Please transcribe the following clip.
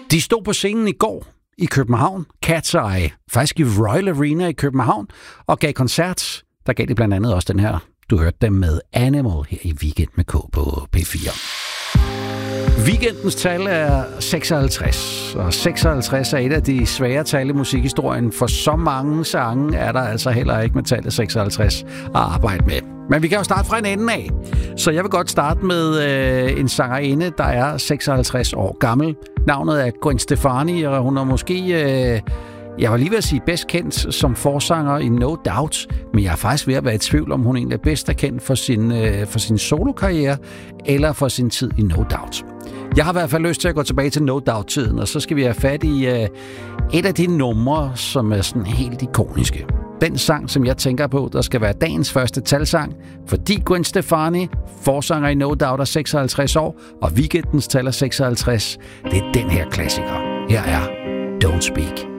De stod på scenen i går i København, Cat's Eye, faktisk i Royal Arena i København, og gav koncert. Der gav de blandt andet også den her, du hørte dem med Animal her i Weekend med K på P4. Weekendens tal er 56, og 56 er et af de svære tal i musikhistorien. For så mange sange er der altså heller ikke med tallet 56 at arbejde med. Men vi kan jo starte fra en ende af. Så jeg vil godt starte med en sangerinde, der er 56 år gammel. Navnet er Gwen Stefani, og hun er måske, jeg var lige ved at sige bedst kendt som forsanger i No Doubt, men jeg er faktisk ved at være i tvivl om, hun egentlig er bedst kendt for sin solokarriere eller for sin tid i No Doubt. Jeg har i hvert fald lyst til at gå tilbage til No Doubt-tiden, og så skal vi have fat i et af de numre, som er sådan helt ikoniske. Den sang, som jeg tænker på, der skal være dagens første talsang, fordi Gwen Stefani, forsanger i No Doubt, er 56 år, og weekendens tal er 56. Det er den her klassiker. Her er Don't Speak.